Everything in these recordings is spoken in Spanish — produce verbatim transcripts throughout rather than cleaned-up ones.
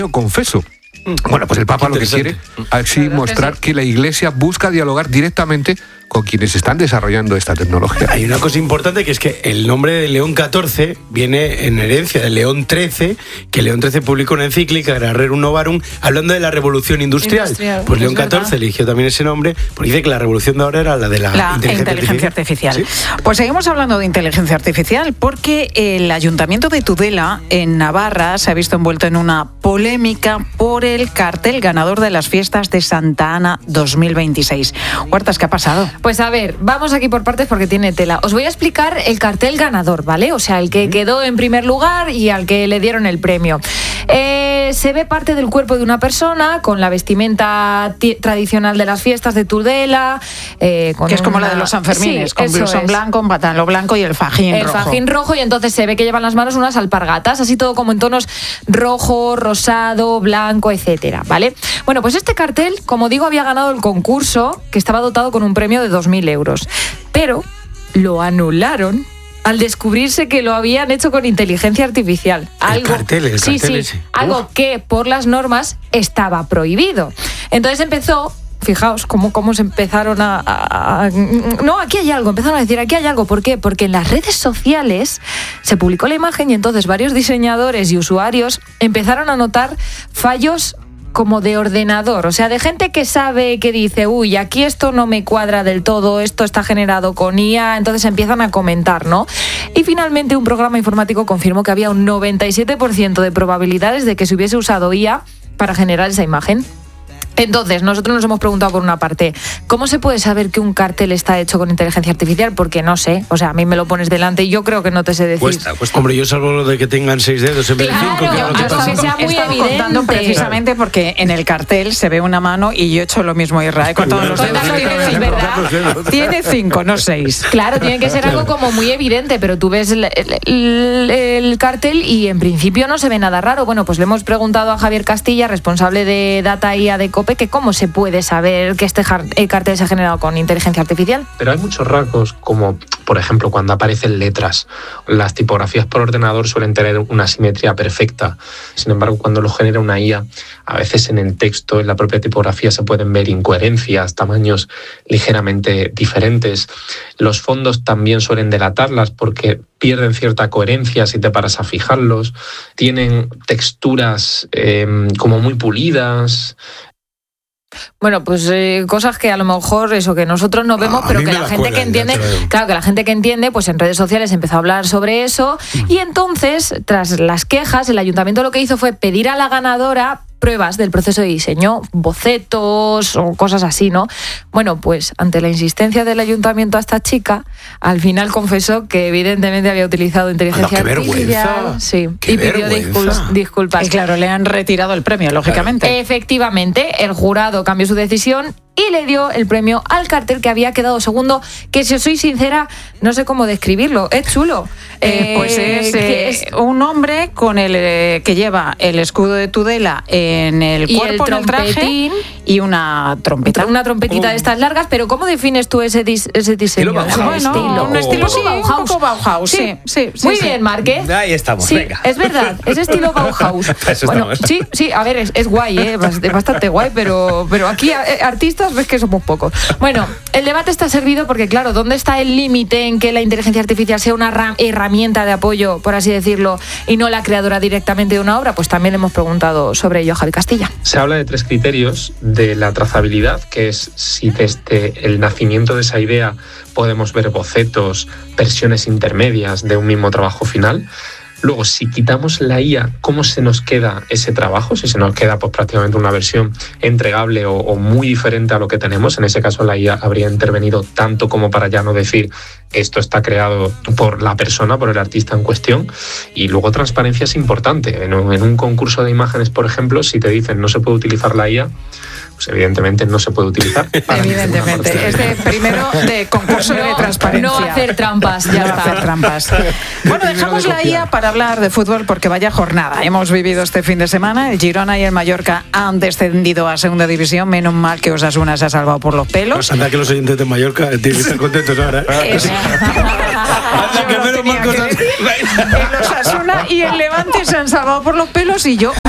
confeso. Bueno, pues el Papa lo que quiere así mostrar que la Iglesia busca dialogar directamente con quienes están desarrollando esta tecnología. Hay una cosa importante que es que el nombre de León catorce viene en herencia de León trece, que León trece publicó una encíclica, Rerum Novarum, hablando de la revolución industrial. industrial pues León catorce eligió también ese nombre porque dice que la revolución de ahora era la de la, la inteligencia, inteligencia artificial. artificial. ¿Sí? Pues seguimos hablando de inteligencia artificial porque el Ayuntamiento de Tudela, en Navarra, se ha visto envuelto en una polémica por el cartel ganador de las fiestas de Santa Ana dos mil veintiséis. Huertas, ¿qué ha pasado? Pues a ver, vamos aquí por partes porque tiene tela. Os voy a explicar el cartel ganador, ¿vale? O sea, el que quedó en primer lugar y al que le dieron el premio. Eh, se ve parte del cuerpo de una persona con la vestimenta t- tradicional de las fiestas de Tudela. Eh, con que es como una... la de los Sanfermines, sí, con blusón blanco, un pantalón blanco y el fajín el rojo. El fajín rojo, y entonces se ve que llevan las manos unas alpargatas, así todo como en tonos rojo, rosado, blanco, etcétera, ¿vale? Bueno, pues este cartel, como digo, había ganado el concurso, que estaba dotado con un premio de dos mil euros. Pero lo anularon al descubrirse que lo habían hecho con inteligencia artificial. Algo, el cartel, el sí, cartel sí, ese. algo que por las normas estaba prohibido. Entonces empezó... Fijaos cómo, cómo se empezaron a, a, a... No, aquí hay algo, empezaron a decir, aquí hay algo. ¿Por qué? Porque en las redes sociales se publicó la imagen y entonces varios diseñadores y usuarios empezaron a notar fallos como de ordenador, o sea, de gente que sabe, que dice, uy, aquí esto no me cuadra del todo, esto está generado con I A, entonces empiezan a comentar, ¿no? Y finalmente un programa informático confirmó que había un noventa y siete por ciento de probabilidades de que se hubiese usado I A para generar esa imagen. Entonces, nosotros nos hemos preguntado por una parte, ¿cómo se puede saber que un cartel está hecho con inteligencia artificial? Porque no sé, o sea, a mí me lo pones delante y yo creo que no te sé decir. Cuesta, cuesta. Hombre, yo salvo lo de que tengan seis dedos en vez de Claro, cinco. yo- Que hasta que sea muy Estaba evidente. contando precisamente porque en el cartel se ve una mano y yo he hecho lo mismo, Israel, con todos los dedos. Contando Tiene todos, cinco. ¿verdad? Tiene cinco, no seis. Claro, tiene que ser algo como muy evidente, pero tú ves el, el- el- el cartel y en principio no se ve nada raro. Bueno, pues le hemos preguntado a Javier Castilla, responsable de Data I A de COPE, que cómo se puede saber que este jar- el cartel se ha generado con inteligencia artificial. Pero hay muchos rasgos, como por ejemplo cuando aparecen letras. Las tipografías por ordenador suelen tener una simetría perfecta. Sin embargo, cuando lo genera una I A, a veces en el texto, en la propia tipografía, se pueden ver incoherencias, tamaños ligeramente diferentes. Los fondos también suelen delatarlas porque pierden cierta coherencia si te paras a fijarlos. Tienen texturas eh, como muy pulidas. Bueno, pues eh, cosas que a lo mejor eso que nosotros no vemos, A pero mí que me la la gente cuelan, que ya entiende, te lo digo. claro, que la gente que entiende, pues en redes sociales empezó a hablar sobre eso y entonces, tras las quejas, el ayuntamiento lo que hizo fue pedir a la ganadora pruebas del proceso de diseño, bocetos o cosas así, ¿no? Bueno, pues ante la insistencia del ayuntamiento a esta chica, al final confesó que evidentemente había utilizado inteligencia Anda, qué artificial. vergüenza. Sí, Qué y pidió vergüenza. discul- disculpas. Y claro, le han retirado el premio, lógicamente. Efectivamente, el jurado cambió su decisión y le dio el premio al cartel que había quedado segundo, que si os soy sincera, no sé cómo describirlo, es chulo. Eh, pues es, que eh, es- un hombre con el eh, que lleva el escudo de Tudela en el Y cuerpo, el en el traje, trompetín. y una trompeta. una trompetita de estas largas, pero ¿cómo defines tú ese, dis- ese diseño? Estilo Bauhaus. Ese Bueno, estilo. un estilo sí, Un un poco Bauhaus, sí, sí, sí, Muy sí. bien, Marque. Ahí estamos, Sí, venga. es verdad, es estilo Bauhaus. Para eso Bueno, estamos. sí, sí, a ver, es, es guay, ¿eh? Bast- es bastante guay, pero, pero aquí eh, artistas ves que somos pocos. Bueno, el debate está servido porque, claro, ¿dónde está el límite en que la inteligencia artificial sea una ra- herramienta de apoyo, por así decirlo, y no la creadora directamente de una obra? Pues también le hemos preguntado sobre ello a Javi Castilla. Se habla de tres criterios de la trazabilidad, que es si desde el nacimiento de esa idea podemos ver bocetos, versiones intermedias de un mismo trabajo final. Luego, si quitamos la I A, ¿cómo se nos queda ese trabajo? Si se nos queda pues, prácticamente una versión entregable o, o muy diferente a lo que tenemos, en ese caso la I A habría intervenido tanto como para ya no decir esto está creado por la persona, por el artista en cuestión. Y luego transparencia es importante. En un, en un concurso de imágenes, por ejemplo, si te dicen no se puede utilizar la I A, pues evidentemente no se puede utilizar. para ninguna Evidentemente. parte. Es de primero de concurso de No, transparencia. no hacer trampas, ya No está. hacer trampas. Bueno, dejamos la I A para hablar de fútbol porque vaya jornada. Hemos vivido este fin de semana. El Girona y el Mallorca han descendido a segunda división. Menos mal que Osasuna se ha salvado por los pelos. Pues anda que los oyentes de Mallorca tienen que estar contentos ahora. Es- Anda que Yo lo menos tenía mal que cosas. decir. El Osasuna y el Levante se han salvado por los pelos y yo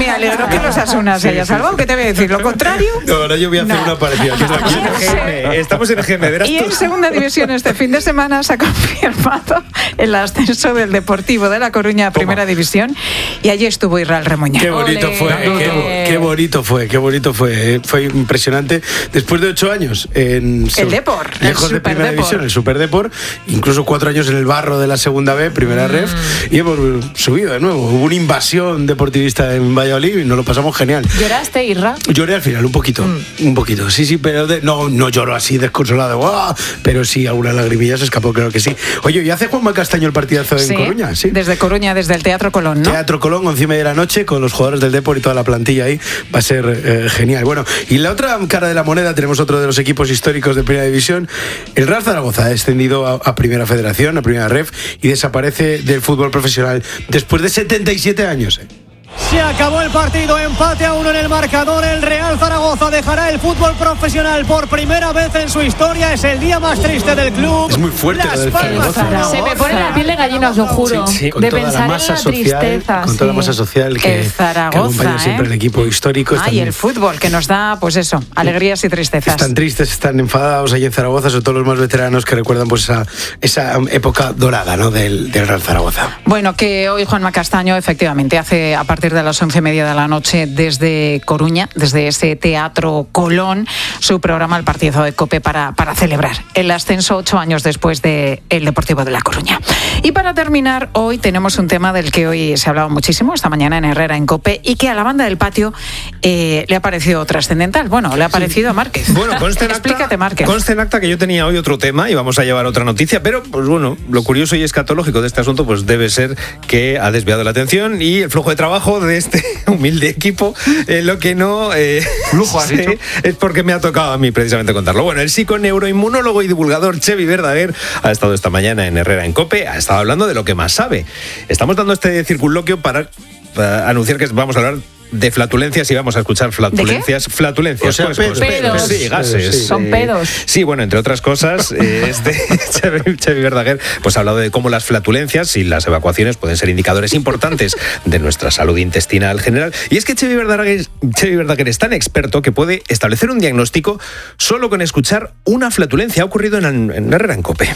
Me alegro que los Asuna se haya salvado, ¿qué te voy a decir? ¿Lo contrario? No, ahora yo voy a hacer No. una parecida. Estamos en G M, estamos en G M, verás Y tú. en segunda división este fin de semana se ha confirmado el ascenso del Deportivo de La Coruña a primera división y allí estuvo Israel Remuñán. Qué bonito Ole. fue, qué, bo- qué bonito fue, qué bonito fue. eh, Fue impresionante. Después de ocho años en El Depor, el lejos de primera Superdepor. división, el Superdepor, incluso cuatro años en el barro de la segunda B, primera Mm. ref, y hemos subido de nuevo. Hubo una invasión deportivista en Valladolid y nos lo pasamos genial. ¿Lloraste, Irra? Lloré al final, un poquito, Mm. un poquito, sí, sí, pero de- no, no lloro así desconsolado, ¡guau! Pero sí, alguna lagrimilla se escapó, creo que sí. Oye, ¿y hace Juanma Castaño el partidazo en Sí, Coruña? Sí. desde Coruña, desde el Teatro Colón, ¿no? Teatro Colón, once y media de la noche, con los jugadores del Depor y toda la plantilla ahí. Va a ser eh, genial. Bueno, y la otra cara de la moneda, tenemos otro de los equipos históricos de Primera División. El Real Zaragoza ha descendido a, a Primera Federación, a Primera Ref, y desaparece del fútbol profesional después de setenta y siete años. eh. Se acabó el partido, empate a uno en el marcador. El Real Zaragoza dejará el fútbol profesional por primera vez en su historia. Es el día más triste del club. Es muy fuerte Las lo del Palmas Zaragoza. Se me pone la piel de gallina, os lo juro. Sí, con de toda pensar la masa en la social, tristeza. con toda la sí. masa social que, El que Zaragoza, acompaña siempre ¿eh? el equipo histórico. Ah, Están- y el fútbol, que nos da, pues eso, alegrías y tristezas. Están tristes, están enfadados allí en Zaragoza, sobre todo los más veteranos que recuerdan pues esa, esa época dorada, ¿no? del, del Real Zaragoza. Bueno, que hoy Juanma Castaño efectivamente hace a partir de las once y media de la noche desde Coruña, desde ese Teatro Colón, su programa El Partido de COPE para, para celebrar el ascenso ocho años después del Deportivo de La Coruña. Y para terminar, hoy tenemos un tema del que hoy se ha hablado muchísimo, esta mañana en Herrera, en COPE, y que a la banda del patio eh, le ha parecido trascendental. Bueno, le ha parecido a Márquez. Bueno, conste en acta, Explícate, Márquez. conste en acta que yo tenía hoy otro tema y vamos a llevar otra noticia, pero pues bueno, lo curioso y escatológico de este asunto pues debe ser que ha desviado la atención y el flujo de trabajo de este humilde equipo, eh, lo que no eh, Flujo, has sé, dicho. es porque me ha tocado a mí precisamente contarlo. Bueno, el psiconeuroinmunólogo y divulgador Xevi Verdaguer ha estado esta mañana en Herrera en COPE, ha estado hablando de lo que más sabe. Estamos dando este circunloquio para, para anunciar que vamos a hablar de flatulencias y vamos a escuchar flatulencias. Flatulencias, O sea, pues, pedos. pues, Pedos. sí, gases. Sí. Son eh, pedos. Sí, bueno, entre otras cosas, eh, este Xevi Xevi Verdaguer pues, ha hablado de cómo las flatulencias y las evacuaciones pueden ser indicadores importantes de nuestra salud intestinal general. Y es que Xevi Verdaguer, Xevi Verdaguer es tan experto que puede establecer un diagnóstico solo con escuchar una flatulencia. Ha ocurrido en, en Herrera en COPE.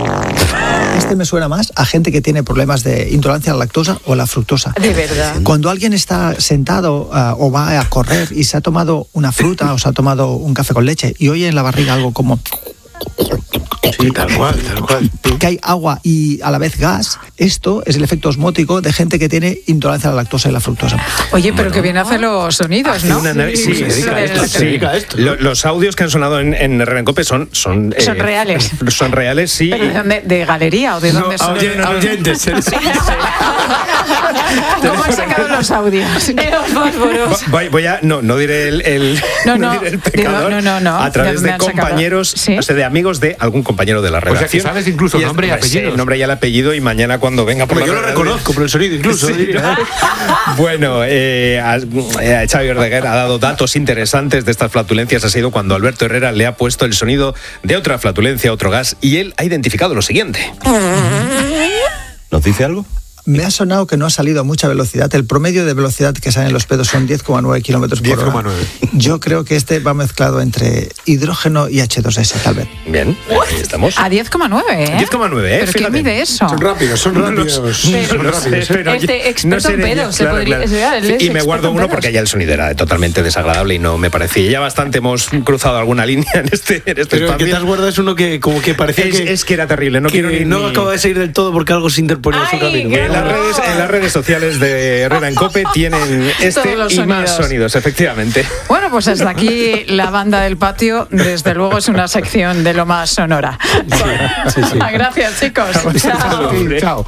Este me suena más a gente que tiene problemas de intolerancia a la lactosa o a la fructosa. De verdad. Cuando alguien está sentado uh, o va a correr y se ha tomado una fruta o se ha tomado un café con leche y oye en la barriga algo como Sí, tal cual, tal cual. que hay agua y a la vez gas, esto es el efecto osmótico de gente que tiene intolerancia a la lactosa y la fructosa. Oye, pero que bien hace los sonidos, ¿no? Una nave- sí, se dedica a esto, Sí. se dedica a esto. Lo- los audios que han sonado en, en Herrera en COPE son... Son, Son reales. Son reales, sí. ¿Pero de dónde? ¿De galería o de dónde son? Oyen- oyentes. ¿Cómo han sacado los audios? Los fósforos. Voy, voy a, no, no diré el, el- No, no, diré el digo, pecador. no, no, no. A través ¿De dónde de han sacado? compañeros, ¿Sí? o sea, de amigos de algún compañero de la sea, que redacción. sabes incluso Y es- nombre y hombre, sí, apellidos. nombre y el apellido y mañana cuando venga por Pues la yo lo redacción- reconozco por el sonido incluso. Sí, diría, ¿eh? Bueno, eh, a- eh, Xavi Verdaguer ha dado datos interesantes de estas flatulencias. Ha sido cuando Alberto Herrera le ha puesto el sonido de otra flatulencia, otro gas, y él ha identificado lo siguiente. ¿Nos dice algo? Me ha sonado que no ha salido a mucha velocidad. El promedio de velocidad que salen los pedos son diez coma nueve kilómetros por diez hora. coma nueve. Yo creo que este va mezclado entre hidrógeno y hache dos ese, tal vez. Bien, ahí estamos. A diez coma nueve, ¿eh? diez coma nueve, ¿eh? ¿Pero qué Fíjate. mide eso? Son rápidos, son No rápidos. lo sé, Son no lo sé, rápidos. pero Este yo- experto en seré yo, pedos, se podría- es verdad, él es Y me experto guardo en uno pedos. porque ya el sonido era totalmente desagradable y no me parecía. Ya bastante hemos cruzado alguna línea en este, en este Pero el que te espacio. has guardado es uno que como que parecía Es, que, es que era terrible, no que quiero ni... no ni- acaba de salir del todo porque algo se interponía en su Ay, camino. qué En las, horror. redes, en las redes sociales de Herrera en COPE tienen este Todos los y más sonidos. sonidos, efectivamente. Bueno, pues hasta aquí la banda del patio. Desde luego es una sección de lo más sonora. Gracias, chicos. Chao. Hombre. Chao.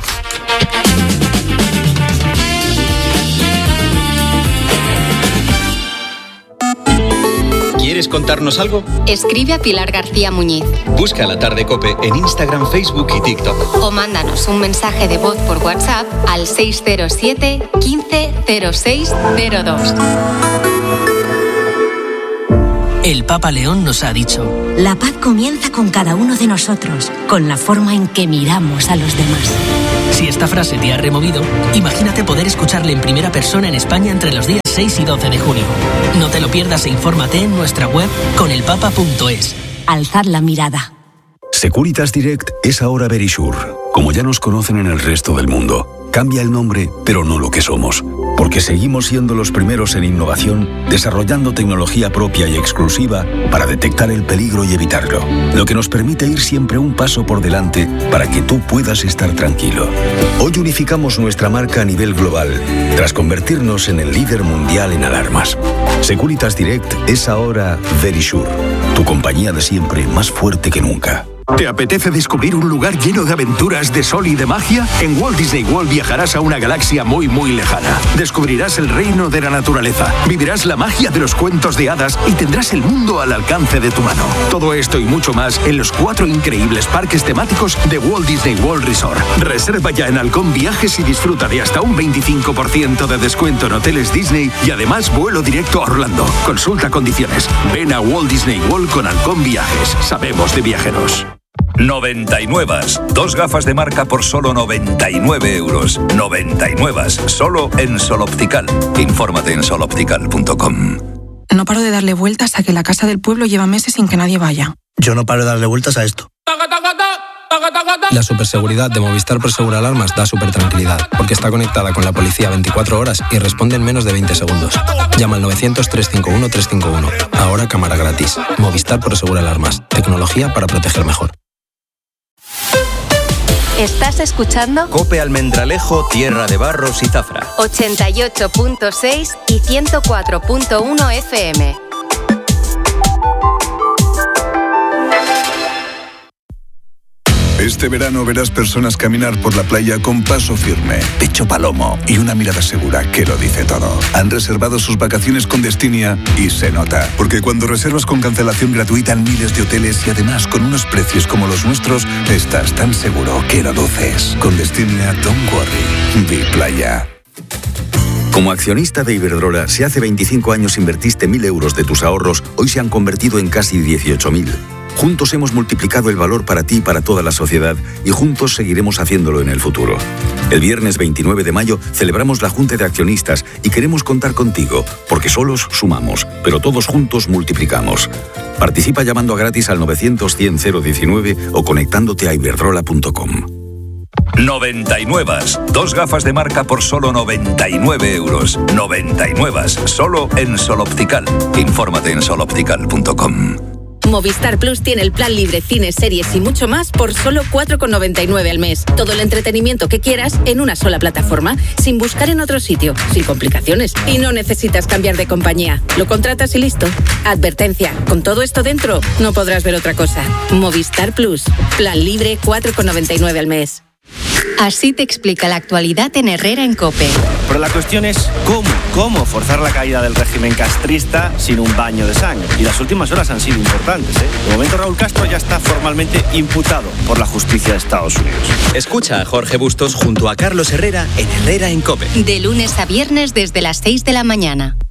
¿Quieres contarnos algo? Escribe a Pilar García Muñiz Busca La Tarde COPE en Instagram, Facebook y TikTok. o mándanos un mensaje de voz por WhatsApp al seis cero siete, quince, cero seis cero dos. El Papa León nos ha dicho: La paz comienza con cada uno de nosotros, con la forma en que miramos a los demás. Si esta frase te ha removido, imagínate poder escucharle en primera persona en España entre los días seis y doce de junio. No te lo pierdas e infórmate en nuestra web con el papa punto es. Alzad la mirada. Securitas Direct es ahora Verisure. Como ya nos conocen en el resto del mundo, cambia el nombre, pero no lo que somos. Porque seguimos siendo los primeros en innovación, desarrollando tecnología propia y exclusiva para detectar el peligro y evitarlo. Lo que nos permite ir siempre un paso por delante para que tú puedas estar tranquilo. Hoy unificamos nuestra marca a nivel global, tras convertirnos en el líder mundial en alarmas. Securitas Direct es ahora Verisure, tu compañía de siempre más fuerte que nunca. ¿Te apetece descubrir un lugar lleno de aventuras, de sol y de magia? En Walt Disney World viajarás a una galaxia muy muy lejana. Descubrirás el reino de la naturaleza, vivirás la magia de los cuentos de hadas y tendrás el mundo al alcance de tu mano. Todo esto y mucho más en los cuatro increíbles parques temáticos de Walt Disney World Resort. Reserva ya en Halcón Viajes y disfruta de hasta un veinticinco por ciento de descuento en hoteles Disney y además vuelo directo a Orlando. Consulta condiciones. Ven a Walt Disney World con Halcón Viajes. Sabemos de viajeros. noventa y nueve. Dos gafas de marca por solo noventa y nueve euros. noventa y nueve. Solo en Sol Optical. Infórmate en sol optical punto com. No paro de darle vueltas a que la casa del pueblo lleva meses sin que nadie vaya. Yo no paro de darle vueltas a esto. La superseguridad de Movistar Prosegur Alarmas da súper tranquilidad, porque está conectada con la policía veinticuatro horas y responde en menos de veinte segundos. Llama al novecientos, trescientos cincuenta y uno, trescientos cincuenta y uno. Ahora cámara gratis. Movistar Prosegur Alarmas. Tecnología para proteger mejor. ¿Estás escuchando? Cope Almendralejo, Tierra de Barros y Zafra. ochenta y ocho punto seis y ciento cuatro punto uno F M. Este verano verás personas caminar por la playa con paso firme, pecho palomo y una mirada segura que lo dice todo. Han reservado sus vacaciones con Destinia y se nota, porque cuando reservas con cancelación gratuita en miles de hoteles y además con unos precios como los nuestros, estás tan seguro que lo luces. Con Destinia, don't worry, vi playa. Como accionista de Iberdrola, si hace veinticinco años invertiste mil euros de tus ahorros, hoy se han convertido en casi dieciocho mil. Juntos hemos multiplicado el valor para ti y para toda la sociedad y juntos seguiremos haciéndolo en el futuro. El viernes veintinueve de mayo celebramos la Junta de Accionistas y queremos contar contigo, porque solos sumamos, pero todos juntos multiplicamos. Participa llamando a gratis al novecientos, cien, cero diecinueve o conectándote a iberdrola punto com. noventa y nueve. Dos gafas de marca por solo noventa y nueve euros. noventa y nueve. Solo en Sol Optical. Infórmate en sol optical punto com. Movistar Plus tiene el plan libre, cines, series y mucho más por solo cuatro con noventa y nueve al mes. Todo el entretenimiento que quieras en una sola plataforma, sin buscar en otro sitio, sin complicaciones. Y no necesitas cambiar de compañía. Lo contratas y listo. Advertencia, con todo esto dentro, no podrás ver otra cosa. Movistar Plus, plan libre, cuatro con noventa y nueve al mes. Así te explica la actualidad en Herrera en COPE. Pero la cuestión es cómo, cómo forzar la caída del régimen castrista sin un baño de sangre. Y las últimas horas han sido importantes, ¿eh? De momento Raúl Castro ya está formalmente imputado por la justicia de Estados Unidos. Escucha a Jorge Bustos junto a Carlos Herrera en Herrera en COPE. De lunes a viernes desde las seis de la mañana.